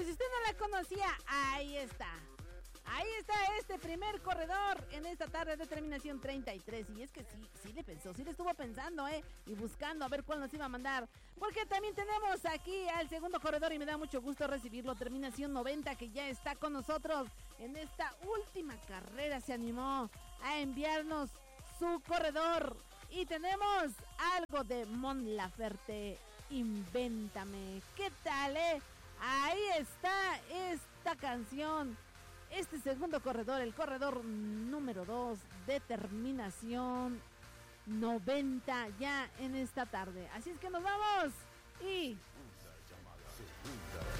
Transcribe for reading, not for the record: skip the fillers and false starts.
pues si usted no la conocía, ahí está. Ahí está este primer corredor en esta tarde de Terminación 33. Y es que sí le pensó, sí le estuvo pensando, y buscando a ver cuál nos iba a mandar. Porque también tenemos aquí al segundo corredor y me da mucho gusto recibirlo. Terminación 90, que ya está con nosotros en esta última carrera. Se animó a enviarnos su corredor. Y tenemos algo de Mon Laferte, Invéntame. ¿Qué tal, Ahí está esta canción. Este segundo corredor, el corredor número 2 de Terminación 90 ya en esta tarde. Así es que nos vamos y